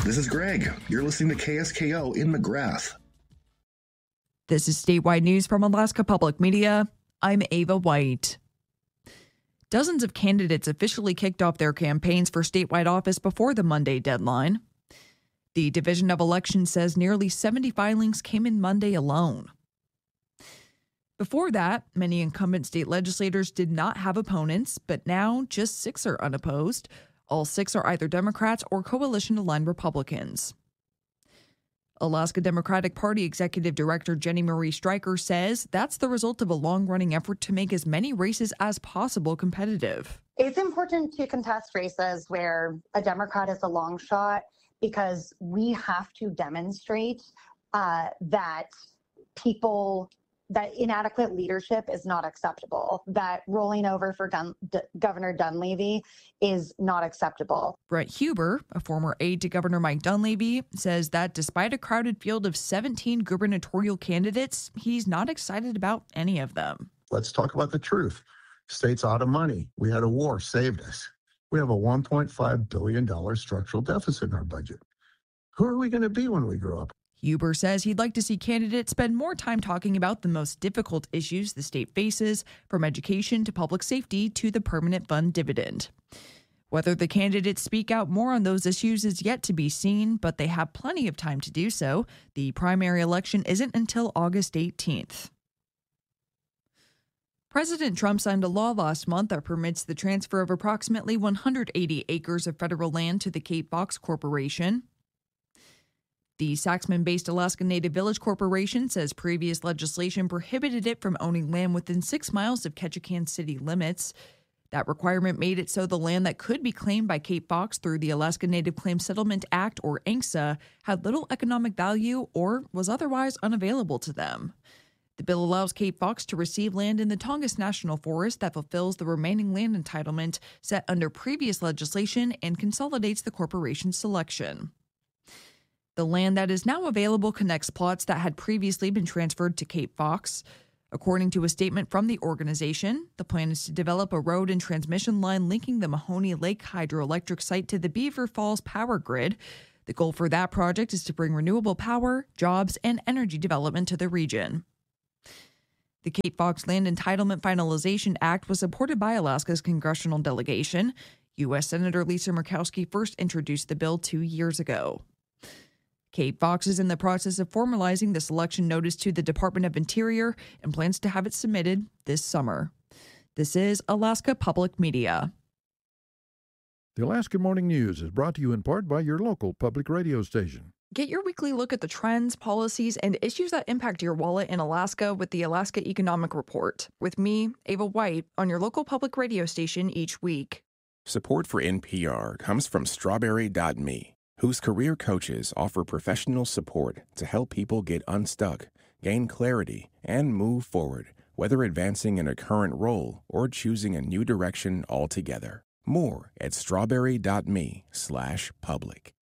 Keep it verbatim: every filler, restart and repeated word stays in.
This is Greg. You're listening to K S K O in McGrath. This is statewide news from Alaska Public Media. I'm Ava White. Dozens of candidates officially kicked off their campaigns for statewide office before the Monday deadline. The Division of Elections says nearly seventy filings came in Monday alone. Before that, many incumbent state legislators did not have opponents, but now just six are unopposed. All six are either Democrats or coalition-aligned Republicans. Alaska Democratic Party Executive Director Jenny Marie Stryker says that's the result of a long-running effort to make as many races as possible competitive. It's important to contest races where a Democrat is a long shot because we have to demonstrate uh, that people, that inadequate leadership is not acceptable, that rolling over for Dun- D- Governor Dunleavy is not acceptable. Brett Huber, a former aide to Governor Mike Dunleavy, says that despite a crowded field of seventeen gubernatorial candidates, he's not excited about any of them. Let's talk about the truth. State's out of money. We had a war, saved us. We have a one point five billion dollars structural deficit in our budget. Who are we going to be when we grow up? Huber says he'd like to see candidates spend more time talking about the most difficult issues the state faces, from education to public safety to the permanent fund dividend. Whether the candidates speak out more on those issues is yet to be seen, but they have plenty of time to do so. The primary election isn't until August eighteenth. President Trump signed a law last month that permits the transfer of approximately one hundred eighty acres of federal land to the Cape Fox Corporation. The Saxman-based Alaska Native Village Corporation says previous legislation prohibited it from owning land within six miles of Ketchikan city limits. That requirement made it so the land that could be claimed by Cape Fox through the Alaska Native Claims Settlement Act, or A N C S A, had little economic value or was otherwise unavailable to them. The bill allows Cape Fox to receive land in the Tongass National Forest that fulfills the remaining land entitlement set under previous legislation and consolidates the corporation's selection. The land that is now available connects plots that had previously been transferred to Cape Fox. According to a statement from the organization, the plan is to develop a road and transmission line linking the Mahoney Lake hydroelectric site to the Beaver Falls power grid. The goal for that project is to bring renewable power, jobs, and energy development to the region. The Cape Fox Land Entitlement Finalization Act was supported by Alaska's congressional delegation. U S Senator Lisa Murkowski first introduced the bill two years ago. Cape Fox is in the process of formalizing the selection notice to the Department of Interior and plans to have it submitted this summer. This is Alaska Public Media. The Alaska Morning News is brought to you in part by your local public radio station. Get your weekly look at the trends, policies, and issues that impact your wallet in Alaska with the Alaska Economic Report, with me, Ava White, on your local public radio station each week. Support for N P R comes from Strawberry dot me, whose career coaches offer professional support to help people get unstuck, gain clarity, and move forward, whether advancing in a current role or choosing a new direction altogether. More at strawberry dot me slash public.